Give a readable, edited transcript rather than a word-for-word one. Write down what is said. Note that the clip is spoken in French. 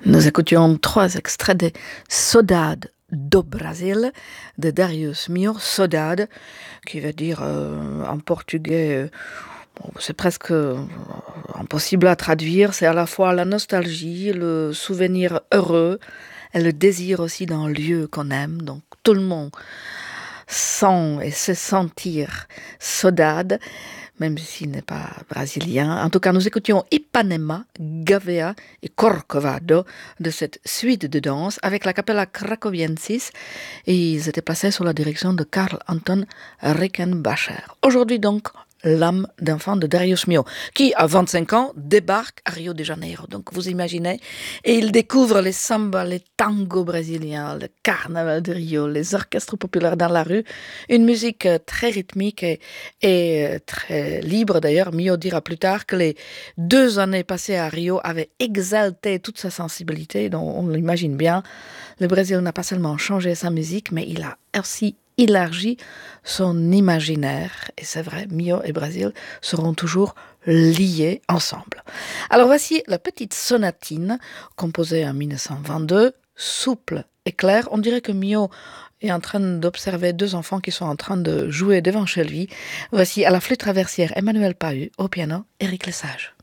Nous écoutions 3 extraits de Saudade do Brasil de Darius Milhaud. Saudade, qui veut dire en portugais, c'est presque impossible à traduire. C'est à la fois la nostalgie, le souvenir heureux et le désir aussi d'un lieu qu'on aime. Donc tout le monde sent et se sentir Saudade, même s'il n'est pas brésilien. En tout cas, nous écoutions Ipanema, Gavea et Corcovado de cette suite de danse avec la Capella Cracoviensis, et ils étaient placés sous la direction de Karl Anton Rickenbacher. Aujourd'hui donc, l'âme d'enfant de Darius Milhaud, qui à 25 ans débarque à Rio de Janeiro. Donc vous imaginez, et il découvre les samba, les tangos brésiliens, le carnaval de Rio, les orchestres populaires dans la rue, une musique très rythmique et très libre. D'ailleurs, Milhaud dira plus tard que les 2 années passées à Rio avaient exalté toute sa sensibilité. Donc on l'imagine bien, le Brésil n'a pas seulement changé sa musique, mais il a aussi élargi son imaginaire. Et c'est vrai, Milhaud et Brésil seront toujours liés ensemble. Alors voici la petite sonatine composée en 1922, souple et claire. On dirait que Milhaud est en train d'observer 2 enfants qui sont en train de jouer devant chez lui. Voici à la flûte traversière Emmanuel Pahud, au piano Éric Lesage.